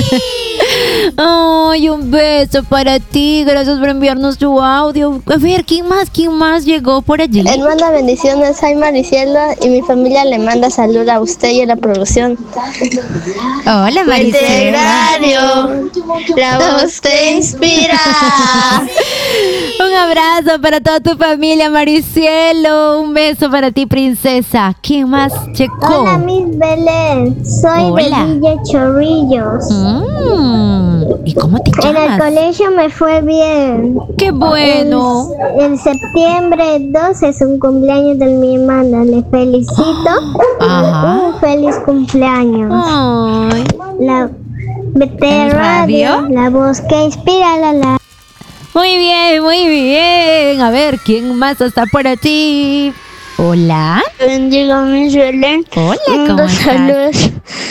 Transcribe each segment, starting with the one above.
Ay, un beso para ti. Gracias por enviarnos tu audio. A ver, ¿quién más llegó por allí? Él manda bendiciones, soy Mariciela y mi familia le manda salud a usted y a la producción. Hola, Maricela. Radio, la voz te inspira. Un abrazo para toda tu familia, Maricielo. Un beso para ti, princesa. ¿Quién más llegó? Hola, Miss Belén. Soy Hola. de Villa Chorrillos. ¿Y cómo te En el llamas? colegio me fue bien. ¡Qué bueno! En septiembre 12 es un cumpleaños de mi hermana. Le felicito. Ajá. Un feliz cumpleaños. Ay. La BT ¿En radio? Radio, la voz que inspira la. Muy bien, muy bien. A ver, ¿quién más está por allí? Hola. Bendiga Miss Belén. Hola, Mando ¿cómo estás? saludos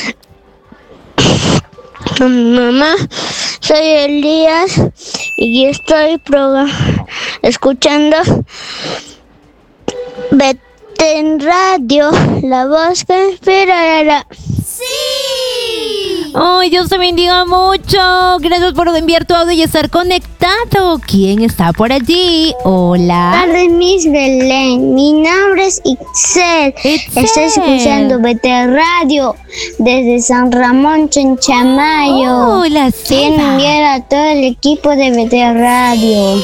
a mi mamá. Soy Elías y estoy escuchando Betén Radio, la voz que inspira. Ay, Dios te bendiga mucho. Gracias por enviar tu audio y estar conectado. ¿Quién está por allí? Hola. Tardes, Miss Belén. Mi nombre es Ixel. Itzel. Estoy escuchando BT Radio desde San Ramón, Chanchamayo. Hola, Quiero Seba. enviar a todo el equipo de BT Radio.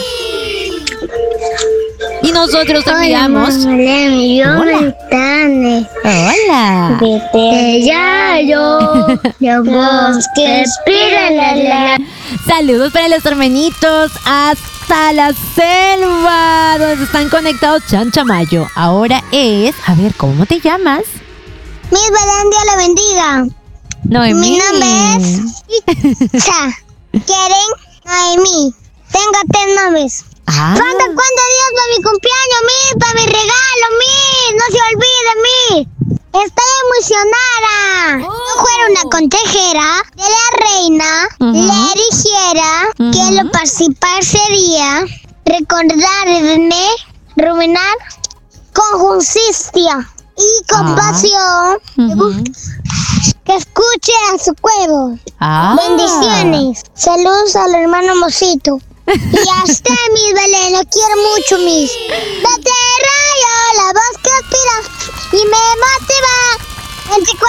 Y nosotros te enviamos. Hola, Belén. Yo Hola. me Tane. Hola. BT Radio, la voz que inspira la. Saludos para los hermanitos hasta la selva, donde están conectados Chanchamayo. Ahora es, a ver, ¿cómo te llamas? Miss Belén, Dios la bendiga. Noemí. Mi nombre es Itza Keren Noemí. Tengo 3 nombres. Ah, ¿Cuántos días para mi cumpleaños, Miss? Para mi regalo, Miss. No se olvide, Miss. Estoy emocionada. Yo fuera una consejera de la reina, le dijera que lo principal sería recordarme, ruminar con justicia y compasión. Que escuche a su pueblo. Bendiciones. Saludos al hermano Mosito. Y hasta Miss Belén, lo quiero mucho, Miss. Vete rayo, la voz que inspira y me motiva.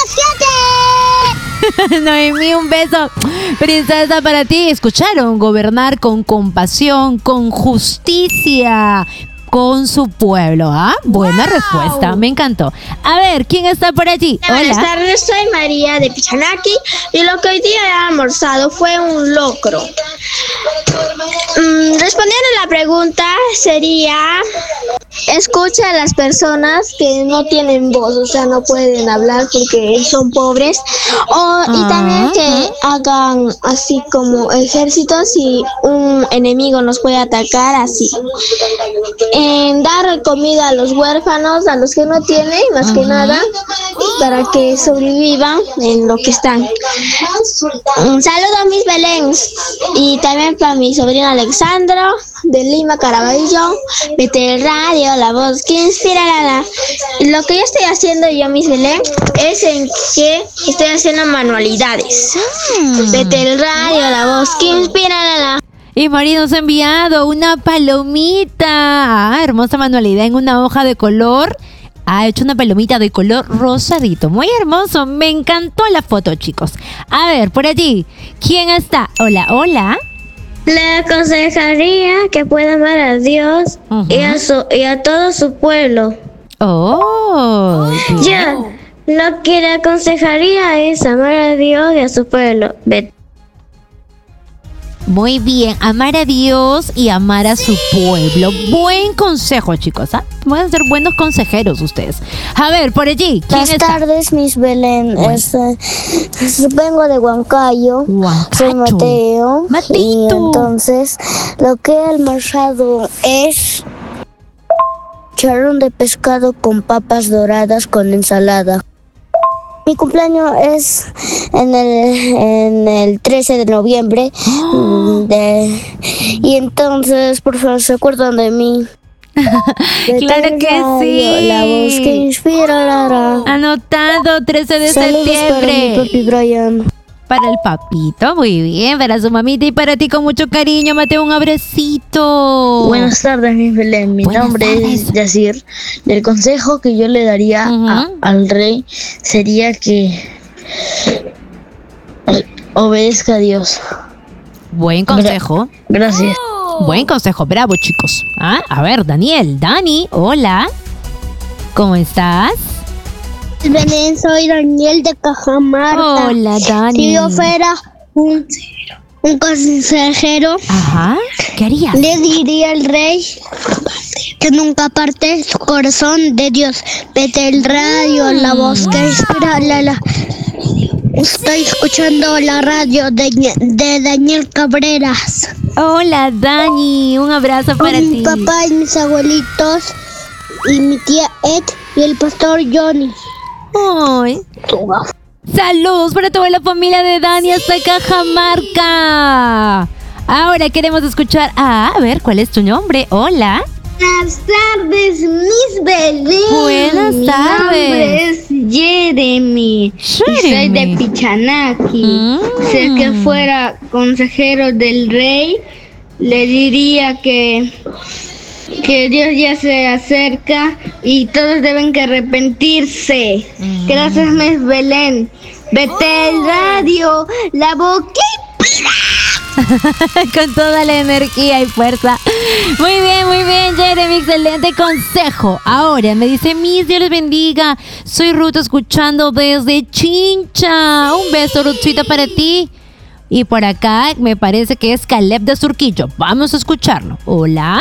24/7. Noemí, un beso. Princesa, para ti. Escucharon, gobernar con compasión, con justicia, con su pueblo. ¿Ah? Buena respuesta, me encantó. A ver, ¿quién está por allí? Buenas Hola. tardes, soy María de Pichanaki y lo que hoy día he almorzado fue un locro. Respondiendo a la pregunta sería, escucha a las personas que no tienen voz, o sea, no pueden hablar porque son pobres, y también que hagan así como ejércitos si un enemigo nos puede atacar así. Dar comida a los huérfanos, a los que no tienen, más que nada, para que sobrevivan en lo que están. Un saludo a Miss Belén y también para mi sobrino Alexandro de Lima, Caraballo, BT Radio, la voz que inspira Lo que yo estoy haciendo yo, Miss Belén, es en que estoy haciendo manualidades. BT Radio, la voz que inspira Y Mari nos ha enviado una palomita. Ah, hermosa manualidad en una hoja de color. Ha hecho una palomita de color rosadito. Muy hermoso. Me encantó la foto, chicos. A ver, por allí. ¿Quién está? Hola, hola. Le aconsejaría que pueda amar a Dios y a todo su pueblo. Oh. Yo lo que le aconsejaría es amar a Dios y a su pueblo. Muy bien, amar a Dios y amar a su pueblo. Buen consejo, chicos. ¿Ah? Pueden ser buenos consejeros ustedes. A ver, por allí. ¿Quién Buenas está? tardes, Miss Belén. Vengo de Huancayo. Soy Mateo. Matito. Y entonces, lo que he almorzado es charrón de pescado con papas doradas con ensalada. Mi cumpleaños es en el 13 de noviembre. Y entonces, por favor, se acuerdan de mí. Claro que sí. La voz que inspira. Anotado, 13 de Saludos septiembre. para mi papi Brian. Para el papito, muy bien. Para su mamita y para ti con mucho cariño, Mateo, un abracito. Buenas tardes, Miss Belén. Mi nombre es Yacir. El consejo que yo le daría al rey sería que obedezca a Dios. Buen consejo. Gracias. Buen consejo, bravo, chicos. A ver, Dani, hola. ¿Cómo estás? Belén, soy Daniel de Cajamarca. Hola, Dani. Si yo fuera un consejero, ¿qué harías? Le diría al rey que nunca aparte su corazón de Dios. Vete el radio, la voz que inspira, Estoy escuchando la radio de Daniel Cabreras. Hola, Dani, un abrazo para ti. Mi papá y mis abuelitos y mi tía Ed y el pastor Johnny. Ay. Saludos para toda la familia de Dani hasta Cajamarca. Ahora queremos escuchar a ver, ¿cuál es tu nombre? Hola. Buenas tardes, Miss Belén. Buenas tardes. Mi nombre es Jeremy. Y soy de Pichanaki. Si el que fuera consejero del rey, le diría que Dios ya se acerca y todos deben que arrepentirse. Gracias, Miss Belén. Vete el radio, la boquita. Con toda la energía y fuerza. Muy bien, Jeremy, excelente consejo. Ahora me dice Miss, Dios les bendiga. Soy Ruth escuchando desde Chincha. Un beso, Ruthcita, para ti. Y por acá me parece que es Caleb de Surquillo. Vamos a escucharlo. Hola.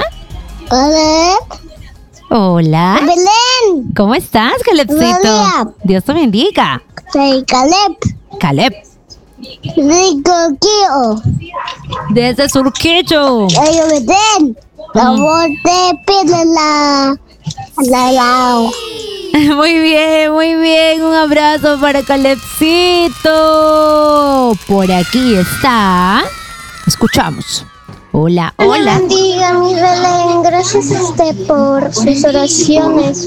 Hola. Belén. ¿Cómo estás, Calebcito? Dios te bendiga. Soy Caleb. Rico Kio. Desde Surquillo. Belén. La voz de Pila. Muy bien. Un abrazo para Calebcito. Por aquí está. Escuchamos. Hola. Bendiga, mi Belén. Gracias por sus oraciones.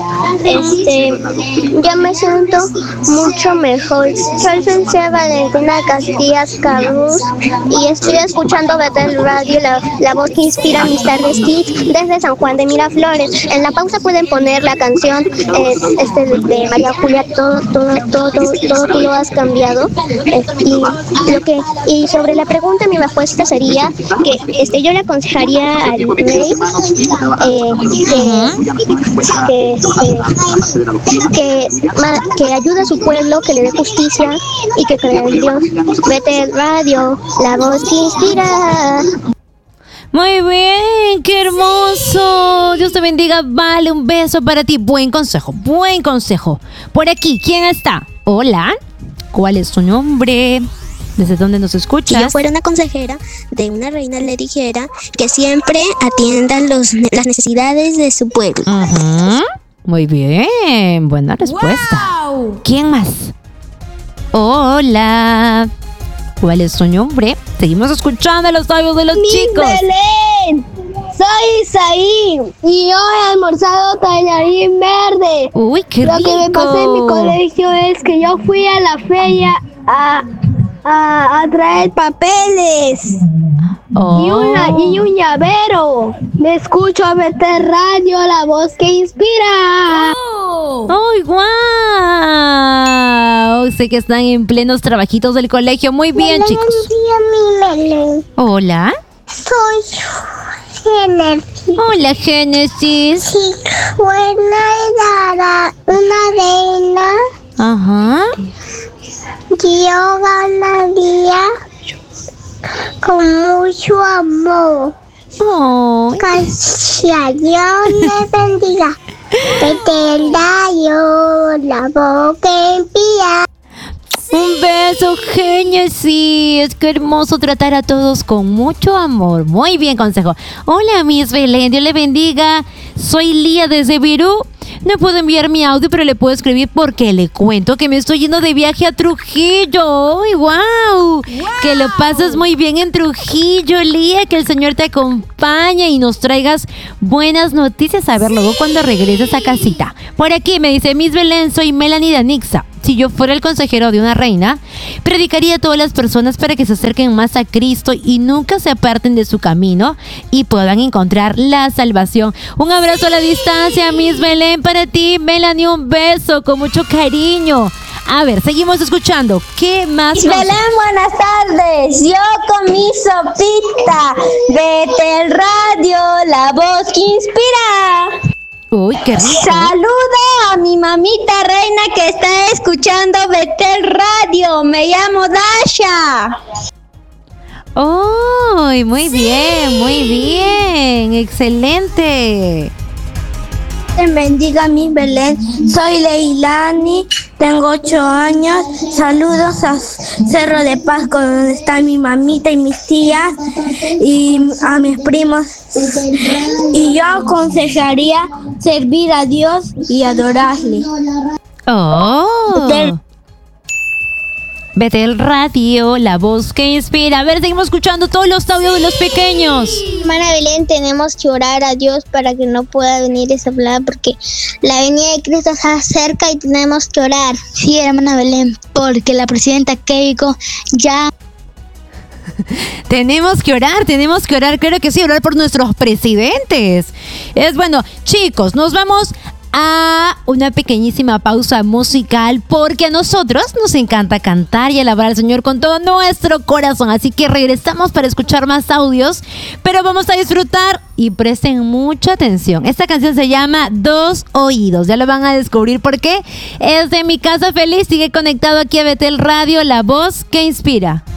Ya me siento mucho mejor. Soy Ciencia Valentina Castillas Carlos y estoy escuchando Betel Radio, la voz que inspira mis tardes kids desde San Juan de Miraflores. En la pausa pueden poner la canción de María Julia, todo tú lo has cambiado. Y sobre la pregunta, mi respuesta sería que yo le aconsejaría al rey que ayude a su pueblo, que le dé justicia y que crea en Dios. Vete el radio, la voz que inspira. Muy bien, qué hermoso. Dios te bendiga. Vale, un beso para ti. Buen consejo. Por aquí, ¿quién está? Hola. ¿Cuál es tu nombre? ¿Desde dónde nos escuchas? Si yo fuera una consejera de una reina, le dijera que siempre atiendan las necesidades de su pueblo. Muy bien, buena respuesta. ¡Wow! ¿Quién más? Hola. ¿Cuál es tu nombre? Seguimos escuchando los audios de los chicos. Belén, soy Isaí y yo he almorzado tallarín verde. Uy, qué rico. Lo que me pasó en mi colegio es que yo fui a la feria a traer papeles y un llavero. Me escucho a Betel Radio, la voz que inspira. ¡Ay, guau! Sé que están en plenos trabajitos del colegio. Muy bien, chicos. Buen día, mi Belén. Hola. Soy Génesis. Hola, Génesis. Sí, una reina. Ajá. Yo ganaría con mucho amor. Gracias, Dios me bendiga. Vete el radio, la boca envía. Un beso, Génesis. Qué hermoso tratar a todos con mucho amor. Muy bien, consejo. Hola, Miss Belén. Dios le bendiga. Soy Lía desde Virú. No puedo enviar mi audio, pero le puedo escribir porque le cuento que me estoy yendo de viaje a Trujillo. ¡Ay, wow! Que lo pases muy bien en Trujillo, Lía. Que el Señor te acompañe y nos traigas buenas noticias. A ver, luego cuando regreses a casita. Por aquí me dice Miss Belén, soy Melanie de Anixa. si yo fuera el consejero de una reina, predicaría a todas las personas para que se acerquen más a Cristo y nunca se aparten de su camino y puedan encontrar la salvación. Un abrazo a la distancia, Miss Belén, para ti. Melanie, un beso con mucho cariño. A ver, seguimos escuchando. ¿Qué más? Miss Belén, buenas tardes. Yo con mi sopita de Betel Radio, la voz que inspira. Uy, qué rico. Saludo a mi mamita reina que está escuchando Betel Radio. Me llamo Dasha. ¡Uy, muy bien, muy bien! ¡Excelente! Te bendiga, mi Belén. Soy Leilani, tengo 8 años. Saludos a Cerro de Pasco, donde está mi mamita y mis tías y a mis primos. Y yo aconsejaría servir a Dios y adorarle. ¡Oh! Betel Radio, la voz que inspira. A ver, seguimos escuchando todos los audios de los pequeños. Hermana Belén, tenemos que orar a Dios para que no pueda venir esa plaga porque la venida de Cristo se acerca y tenemos que orar. Sí, hermana Belén, porque la presidenta Keiko ya... Tenemos que orar, claro que sí, orar por nuestros presidentes. Es bueno, chicos, nos vamos a una pequeñísima pausa musical porque a nosotros nos encanta cantar y alabar al Señor con todo nuestro corazón. Así que regresamos para escuchar más audios, pero vamos a disfrutar y presten mucha atención. Esta canción se llama Dos Oídos. Ya lo van a descubrir porque es de Mi Casa Feliz. Sigue conectado aquí a Betel Radio, la voz que inspira.